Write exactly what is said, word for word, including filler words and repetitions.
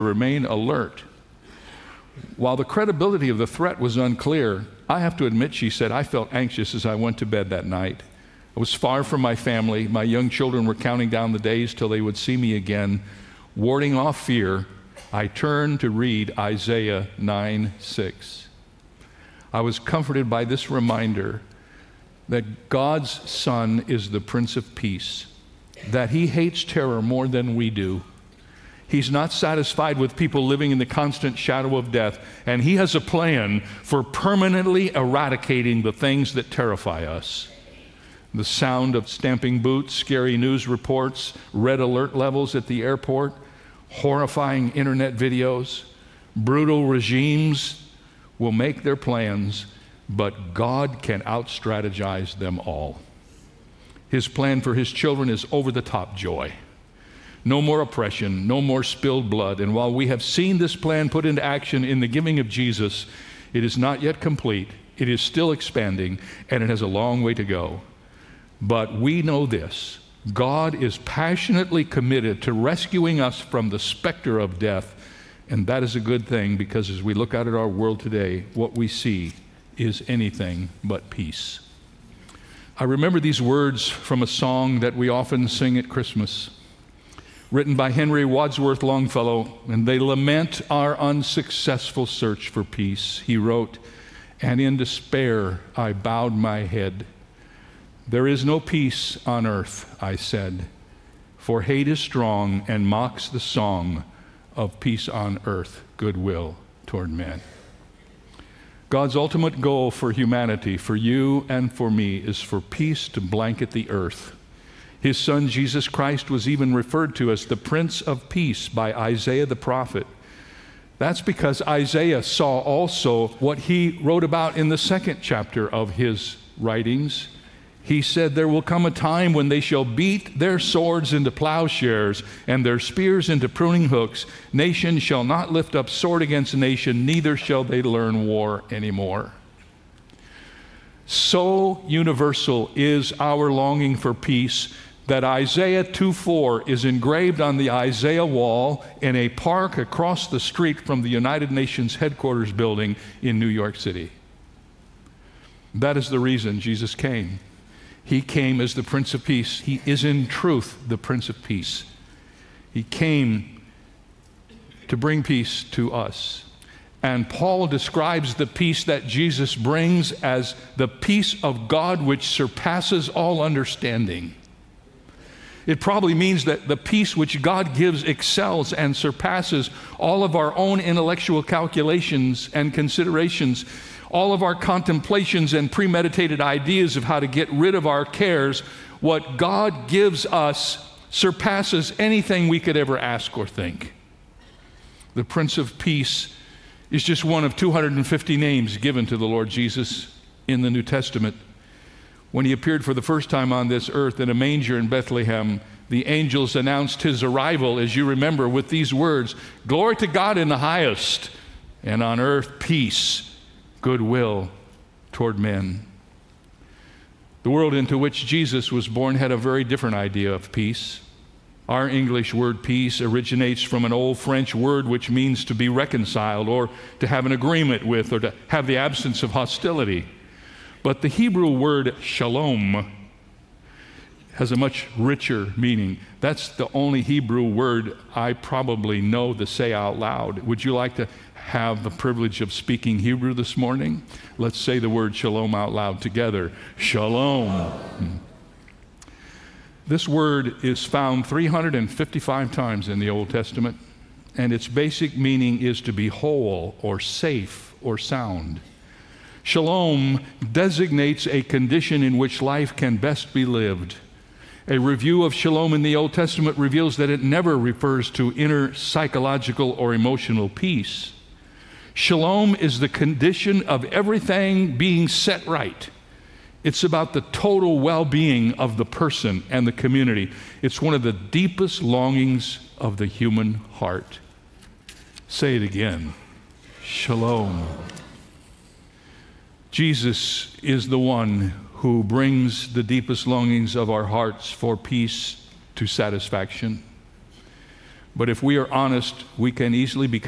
remain alert. While the credibility of the threat was unclear, I have to admit, she said, I felt anxious as I went to bed that night. I was far from my family. My young children were counting down the days till they would see me again. Warding off fear, I turned to read Isaiah nine six. I was comforted by this reminder that God's Son is the Prince of Peace, that he hates terror more than we do. He's not satisfied with people living in the constant shadow of death, and he has a plan for permanently eradicating the things that terrify us. The sound of stamping boots, scary news reports, red alert levels at the airport, horrifying internet videos, brutal regimes will make their plans, but God can out-strategize them all. His plan for his children is over-the-top joy. No more oppression, no more spilled blood. And while we have seen this plan put into action in the giving of Jesus, it is not yet complete. It is still expanding, and it has a long way to go. But we know this: God is passionately committed to rescuing us from the specter of death, and that is a good thing, because as we look out at our world today, what we see is anything but peace. I remember these words from a song that we often sing at Christmas, written by Henry Wadsworth Longfellow, and they lament our unsuccessful search for peace. He wrote, "And in despair I bowed my head. There is no peace on earth, I said, for hate is strong and mocks the song of peace on earth, goodwill toward men." God's ultimate goal for humanity, for you and for me, is for peace to blanket the earth. His Son, Jesus Christ, was even referred to as the Prince of Peace by Isaiah the prophet. That's because Isaiah saw also what he wrote about in the second chapter of his writings. He said, "There will come a time when they shall beat their swords into plowshares and their spears into pruning hooks. Nation shall not lift up sword against nation, neither shall they learn war anymore." So universal is our longing for peace that Isaiah two four is engraved on the Isaiah wall in a park across the street from the United Nations headquarters building in New York City. That is the reason Jesus came. He came as the Prince of Peace. He is in truth the Prince of Peace. He came to bring peace to us. And Paul describes the peace that Jesus brings as the peace of God which surpasses all understanding. It probably means that the peace which God gives excels and surpasses all of our own intellectual calculations and considerations, all of our contemplations and premeditated ideas of how to get rid of our cares. What God gives us surpasses anything we could ever ask or think. The Prince of Peace is just one of two hundred fifty names given to the Lord Jesus in the New Testament. When he appeared for the first time on this earth in a manger in Bethlehem, the angels announced his arrival, as you remember, with these words, "Glory to God in the highest, and on earth peace, goodwill toward men." The world into which Jesus was born had a very different idea of peace. Our English word peace originates from an old French word which means to be reconciled or to have an agreement with or to have the absence of hostility. But the Hebrew word shalom has a much richer meaning. That's the only Hebrew word I probably know to say out loud. Would you like to have the privilege of speaking Hebrew this morning? Let's say the word shalom out loud together. Shalom. This word is found three hundred fifty-five times in the Old Testament, and its basic meaning is to be whole or safe or sound. Shalom designates a condition in which life can best be lived. A review of shalom in the Old Testament reveals that it never refers to inner psychological or emotional peace. Shalom is the condition of everything being set right. It's about the total well-being of the person and the community. It's one of the deepest longings of the human heart. Say it again. Shalom. Jesus is the one who brings the deepest longings of our hearts for peace to satisfaction. But if we are honest, we can easily become